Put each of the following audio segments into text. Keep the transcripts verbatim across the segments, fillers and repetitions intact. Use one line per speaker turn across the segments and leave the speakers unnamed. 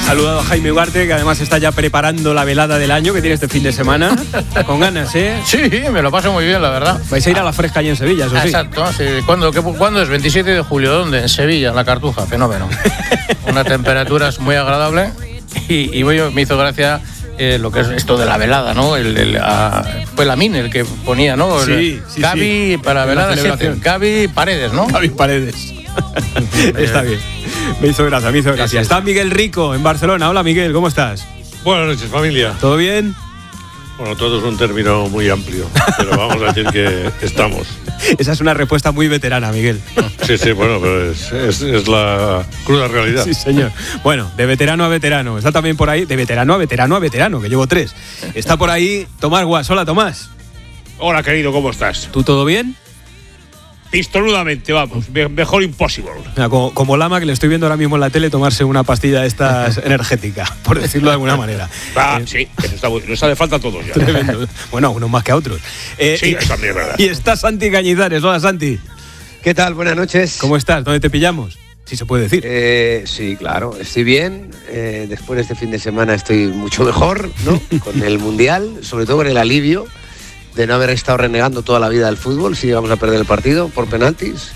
Saludado a Jaime Ugarte, que además está ya preparando la velada del año que tiene este fin de semana. Con ganas, ¿eh?
Sí, me lo paso muy bien, la verdad.
Vais a ir a la Fresca allí en Sevilla, eso sí.
Exacto, sí. ¿Cuándo, qué, ¿Cuándo es? veintisiete de julio, ¿dónde? En Sevilla, en la Cartuja, fenómeno. Una temperatura muy agradable y, y voy, me hizo gracia eh, lo que es esto de la velada, ¿no? El, el, a, fue Lamin el que ponía, ¿no? El,
sí, sí,
Gaby
sí.
para velada, Gaby Paredes, ¿no?
Gaby Paredes. Está bien. Me hizo gracia, me hizo gracia. Está Miguel Rico en Barcelona. Hola, Miguel, ¿cómo estás?
Buenas noches, familia.
¿Todo bien?
Bueno, todo es un término muy amplio, pero vamos a decir que estamos.
Esa es una respuesta muy veterana, Miguel.
Sí, sí, bueno, pero es, es, es la cruda realidad.
Sí, señor. Bueno, de veterano a veterano. Está también por ahí, de veterano a veterano a veterano, que llevo tres. Está por ahí Tomás Guas. Hola, Tomás.
Hola, querido, ¿cómo estás?
¿Tú todo bien?
Pistoludamente, vamos, mejor imposible.
Mira, como, como Lama, que le estoy viendo ahora mismo en la tele tomarse una pastilla de estas energética, por decirlo de alguna manera.
Ah,
eh,
sí, eso está, nos hace falta a todos ya.
Tremendo. Bueno, unos más que a otros.
Eh, sí, eso también es verdad.
Y está Santi Cañizares. Hola, Santi.
¿Qué tal? Buenas noches.
¿Cómo estás? ¿Dónde te pillamos? Si se puede decir.
Eh, sí, claro, estoy bien. Eh, después de este fin de semana estoy mucho mejor, ¿no? Con el Mundial, sobre todo con el alivio de no haber estado renegando toda la vida del fútbol, si vamos a perder el partido por penaltis.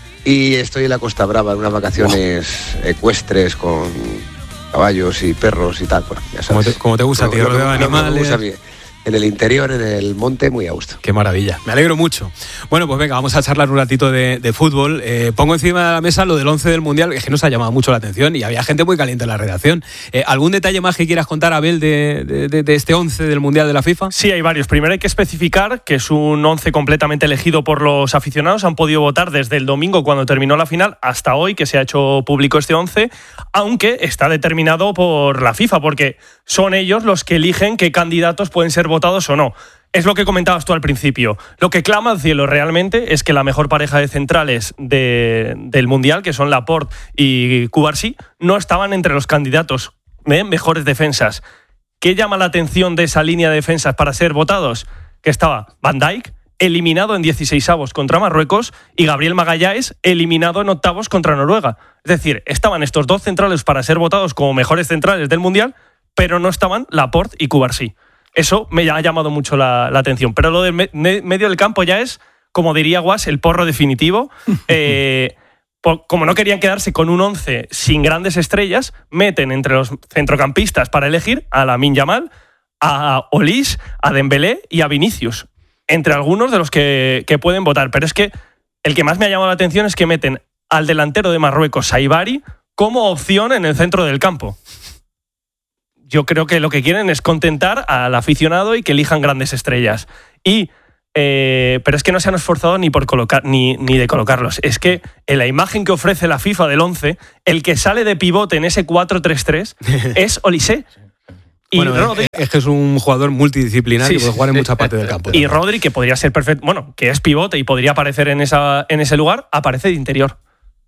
Y estoy en la Costa Brava, en unas vacaciones wow. ecuestres con caballos y perros y tal. Bueno, ya sabes.
Como te, como te gusta a ti, rodeado de animales.
Me gusta a mí. En el interior, en el monte, muy a gusto.
Qué maravilla, me alegro mucho. Bueno, pues venga, vamos a charlar un ratito de, de fútbol. Eh, pongo encima de la mesa lo del once del Mundial, que es que nos ha llamado mucho la atención y había gente muy caliente en la redacción. Eh, ¿Algún detalle más que quieras contar, Abel, de, de, de, de este once del Mundial de la FIFA?
Sí, hay varios. Primero hay que especificar que es un once completamente elegido por los aficionados. Han podido votar desde el domingo, cuando terminó la final, hasta hoy, que se ha hecho público este once, aunque está determinado por la FIFA, porque son ellos los que eligen qué candidatos pueden ser votados o no. Es lo que comentabas tú al principio. Lo que clama al cielo realmente es que la mejor pareja de centrales de, del Mundial, que son Laporte y Cubarsí, no estaban entre los candidatos de mejores defensas. ¿Qué llama la atención de esa línea de defensas para ser votados? Que estaba Van Dijk, eliminado en dieciseisavos contra Marruecos, y Gabriel Magalhães, eliminado en octavos contra Noruega. Es decir, estaban estos dos centrales para ser votados como mejores centrales del Mundial, pero no estaban Laporte y Cubarsí. Eso me ha llamado mucho la, la atención. Pero lo del me, medio del campo ya es, como diría Guas, el porro definitivo. Eh, por, como no querían quedarse con un once sin grandes estrellas, meten entre los centrocampistas para elegir a Lamine Yamal, a Olise, a Dembélé y a Vinicius, entre algunos de los que, que pueden votar. Pero es que el que más me ha llamado la atención es que meten al delantero de Marruecos, Saibari, como opción en el centro del campo. Yo creo que lo que quieren es contentar al aficionado y que elijan grandes estrellas. Y, eh, pero es que no se han esforzado ni por colocar ni, ni de colocarlos. Es que en la imagen que ofrece la FIFA del once, el que sale de pivote en ese cuatro tres tres es Olise. Y
bueno,
Rodri,
es que es un jugador multidisciplinar, sí, que puede jugar en
sí,
mucha parte del campo.
Y Rodri, que podría ser perfecto, bueno, que es pivote y podría aparecer en, esa, en ese lugar, aparece de interior.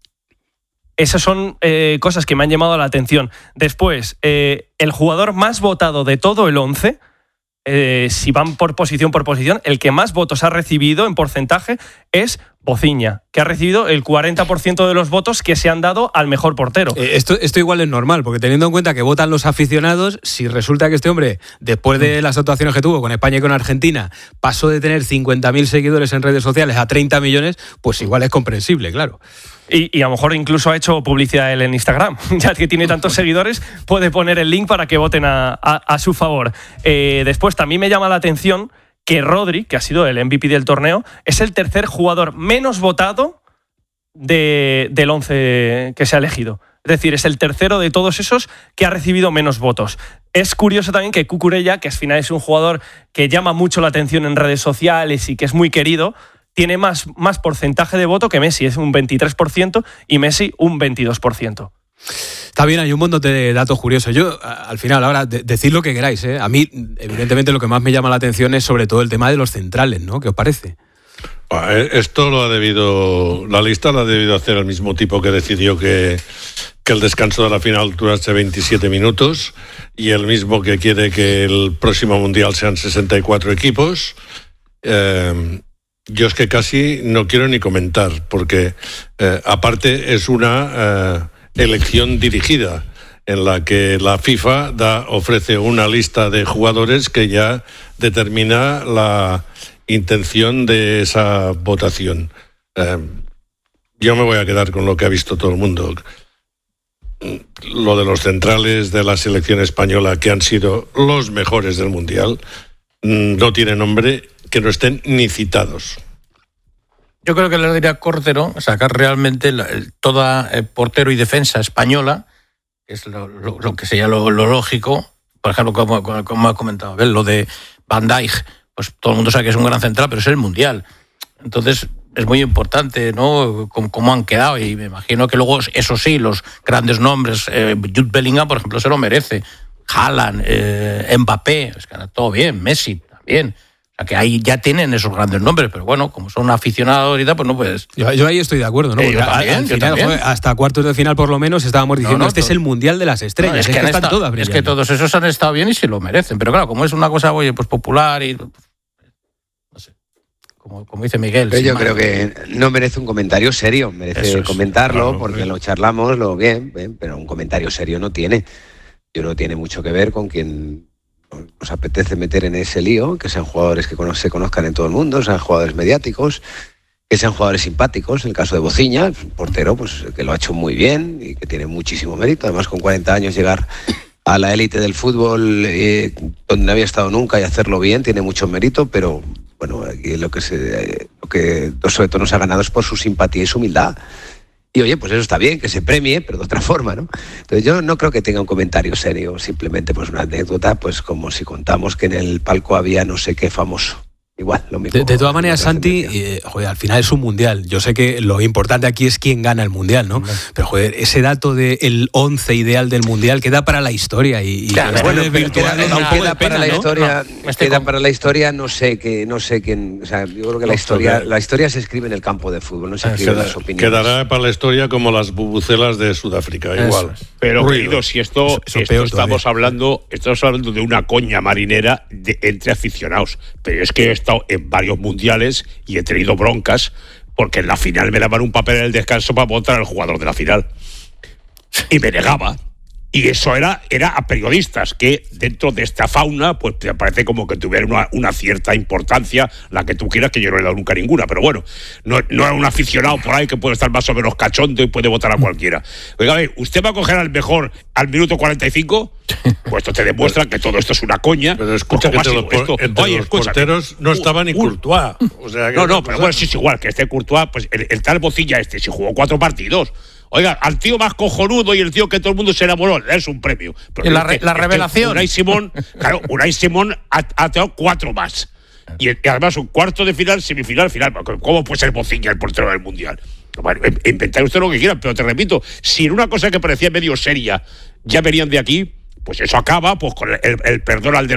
Esas son eh, cosas que me han llamado la atención. Después, eh, el jugador más votado de todo el once, eh, si van por posición por posición, el que más votos ha recibido en porcentaje es Boziña, que ha recibido el cuarenta por ciento de los votos que se han dado al mejor portero.
Eh, esto, esto igual es normal, porque teniendo en cuenta que votan los aficionados, si resulta que este hombre, después de las actuaciones que tuvo con España y con Argentina, pasó de tener cincuenta mil seguidores en redes sociales a treinta millones, pues igual es comprensible, claro.
Y, y a lo mejor incluso ha hecho publicidad él en Instagram. Ya que tiene tantos seguidores, puede poner el link para que voten a, a, a su favor. Eh, después también me llama la atención que Rodri, que ha sido el M V P del torneo, es el tercer jugador menos votado de, del once que se ha elegido. Es decir, es el tercero de todos esos que ha recibido menos votos. Es curioso también que Cucurella, que al final es un jugador que llama mucho la atención en redes sociales y que es muy querido, tiene más, más porcentaje de voto que Messi, es un veintitrés por ciento y Messi un veintidós por ciento.
Está bien, hay un montón de datos curiosos. Yo, al final, ahora, de, decid lo que queráis, ¿eh? A mí, evidentemente, lo que más me llama la atención es sobre todo el tema de los centrales, ¿no? ¿Qué os parece?
Esto lo ha debido, la lista la ha debido hacer el mismo tipo que decidió que, que el descanso de la final durase veintisiete minutos y el mismo que quiere que el próximo Mundial sean sesenta y cuatro equipos. Eh, yo es que casi no quiero ni comentar, porque eh, aparte es una eh, elección dirigida. en la que la FIFA da, ofrece una lista de jugadores que ya determina la intención de esa votación. Eh, yo me voy a quedar con lo que ha visto todo el mundo. Lo de los centrales de la selección española, que han sido los mejores del Mundial, no tiene nombre que no estén ni citados.
Yo creo que le diría a Cordero sacar realmente la, el, toda eh, portero y defensa española, que es lo, lo, lo que sería lo, lo lógico. Por ejemplo, como, como ha comentado Abel, lo de Van Dijk, pues todo el mundo sabe que es un gran central, pero es el Mundial. Entonces es muy importante, ¿no?, cómo, cómo han quedado, y me imagino que luego, eso sí, los grandes nombres, eh, Jude Bellingham, por ejemplo, se lo merece, Haaland, eh, Mbappé, es que todo bien, Messi también. O sea, que ahí ya tienen esos grandes nombres, pero bueno, como son aficionados ahorita, pues no puedes.
Yo, yo ahí estoy de acuerdo, ¿no?
Eh, yo también,
al
yo
final,
también.
joder, hasta cuartos de final, por lo menos, estábamos diciendo,
No, no,
este
todo.
es el Mundial de las Estrellas,
No,
es, es que,
han
están
estado-
todas
es
brillando.
que todos esos han estado bien y se lo merecen, pero claro, como es una cosa, oye, pues popular y... No sé, como, como dice Miguel.
Pero
sin
yo
más.
creo que no merece un comentario serio, merece
Eso es,
comentarlo,
claro,
porque
bien.
lo charlamos, lo bien, bien, pero un comentario serio no tiene. Yo creo que tiene mucho que ver con quien nos apetece meter en ese lío, que sean jugadores que cono- se conozcan en todo el mundo, sean jugadores mediáticos, que sean jugadores simpáticos. En el caso de Bociña, un portero pues, que lo ha hecho muy bien y que tiene muchísimo mérito. Además, con cuarenta años llegar a la élite del fútbol, eh, donde no había estado nunca, y hacerlo bien, tiene mucho mérito, pero bueno, aquí lo que, se, lo que sobre todo nos ha ganado es por su simpatía y su humildad. Y oye, pues eso está bien, que se premie, pero de otra forma, ¿no? Entonces yo no creo que tenga un comentario serio, simplemente pues una anécdota, pues como si contamos que en el palco había no sé qué famoso. Igual, lo mismo.
De, de todas maneras,
no
Santi,
trascendencia.
eh, joder, al final es un mundial. Yo sé que lo importante aquí es quién gana el mundial, ¿no? Pero joder, ese dato del once ideal del mundial queda para la historia y, y
Claro,
después
bueno,
de
pero
virtual
queda-
da un
queda
poco de
Queda para
pena,
la
¿no?
historia,
No, me estoy
queda
con-
para la historia, no sé qué, no sé quién, o sea, yo creo que la
No,
historia,
porque-
la historia se escribe en el campo de fútbol, no se escribe en
Queda-
las opiniones.
quedará para la historia como las bubucelas de Sudáfrica,
Eso
igual.
es.
Pero,
Ruido.
querido, si esto,
Eso- eso
esto
peor
estamos
todavía.
hablando, estamos hablando de una coña marinera de, entre aficionados. Pero es que he estado en varios mundiales y he tenido broncas porque en la final me daban un papel en el descanso para votar al jugador de la final. Y me negaba. Y eso era, era a periodistas que dentro de esta fauna, pues te parece como que tuviera una, una cierta importancia, la que tú quieras, que yo no le he dado nunca ninguna, pero bueno, no, no era un aficionado por ahí que puede estar más o menos cachondo y puede votar a cualquiera. Oiga, a ver, ¿usted va a coger al mejor al minuto cuarenta y cinco? Pues esto te demuestra que todo esto es una coña.
Pero escucha que
Cojo
entre los,
básico,
por-
esto-
entre
oye,
los
escúchame.
porteros no estaba ni
Un-
Courtois. O sea, que
No, no,
una
pero
cosa-
bueno, sí es igual, que este Courtois, pues el, el tal Bocilla este, si jugó cuatro partidos. Oiga, al tío más cojonudo y el tío que todo el mundo se enamoró, le das un premio. Pero
Y la
este-
re- la
este
revelación.
Unai Simón, claro, Unai Simón ha, ha tenido cuatro más. Y, y además un cuarto de final, semifinal, final. ¿Cómo puede ser Bocilla el portero del Mundial? Bueno, in- inventar usted lo que quieran, pero te repito, si en una cosa que parecía medio seria ya venían de aquí, pues eso acaba pues con el, el perdón al de